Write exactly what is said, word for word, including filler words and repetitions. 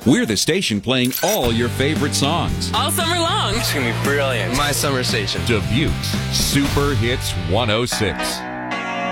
We're the station playing all your favorite songs. All summer long. It's going to be brilliant. My summer station. Dubuque's Super Hits one oh six.